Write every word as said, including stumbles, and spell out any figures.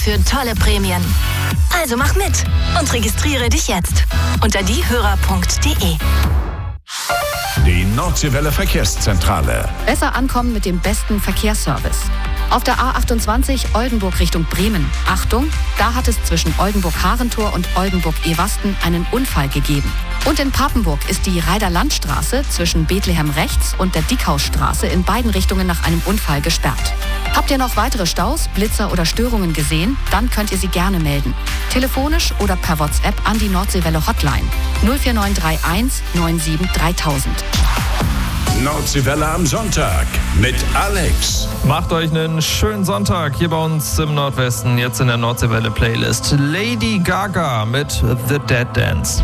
für tolle Prämien. Also mach mit und registriere dich jetzt unter diehörer punkt de. Die Nordseewelle Verkehrszentrale. Besser ankommen mit dem besten Verkehrsservice. Auf der A achtundzwanzig Oldenburg Richtung Bremen. Achtung, da hat es zwischen Oldenburg-Harentor und Oldenburg-Ewasten einen Unfall gegeben. Und in Papenburg ist die Reiderlandstraße zwischen Bethlehem rechts und der Dickhausstraße in beiden Richtungen nach einem Unfall gesperrt. Habt ihr noch weitere Staus, Blitzer oder Störungen gesehen? Dann könnt ihr sie gerne melden. Telefonisch oder per WhatsApp an die Nordseewelle Hotline null vier neun drei eins neun sieben dreitausend. Nordseewelle am Sonntag mit Alex. Macht euch einen schönen Sonntag hier bei uns im Nordwesten. Jetzt in der Nordseewelle Playlist Lady Gaga mit The Dead Dance.